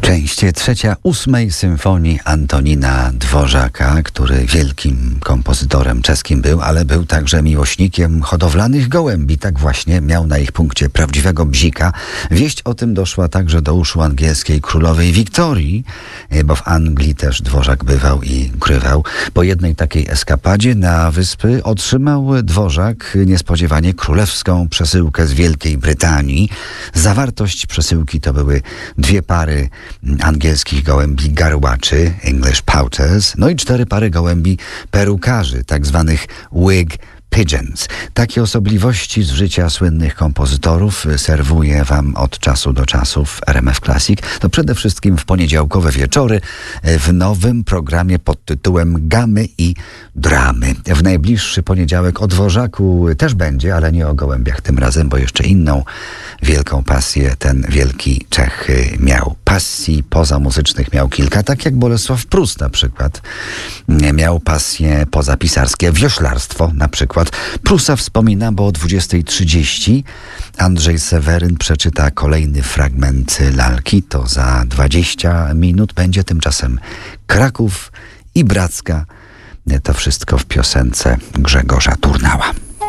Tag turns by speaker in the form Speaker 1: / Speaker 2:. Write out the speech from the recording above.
Speaker 1: Część trzecia 8. symfonii Antonina Dworzaka, który wielkim kompozytorem czeskim był, ale był także miłośnikiem hodowlanych gołębi. Tak właśnie miał na ich punkcie prawdziwego bzika. Wieść o tym doszła także do uszu angielskiej królowej Wiktorii, bo w Anglii też Dworzak bywał i grywał. Po jednej takiej eskapadzie na wyspy otrzymał Dworzak niespodziewanie królewską przesyłkę z Wielkiej Brytanii. Zawartość przesyłki to były 2 pary angielskich gołębi garłaczy, English Pouters, no i 4 pary gołębi perukarzy, tak zwanych wig pigeons. Takie osobliwości z życia słynnych kompozytorów serwuję wam od czasu do czasu w RMF Classic. To przede wszystkim w poniedziałkowe wieczory w nowym programie pod tytułem Gamy i Dramy. W najbliższy poniedziałek o Dworzaku też będzie, ale nie o gołębiach tym razem, bo jeszcze inną wielką pasję ten wielki Czech miał. Pasji pozamuzycznych miał kilka, tak jak Bolesław Prus na przykład. Miał pasje pozapisarskie, wioślarstwo na przykład. Prusa wspomina, bo o 20:30 Andrzej Seweryn przeczyta kolejny fragment lalki. To za 20 minut będzie tymczasem Kraków i Bracka. To wszystko w piosence Grzegorza Turnała.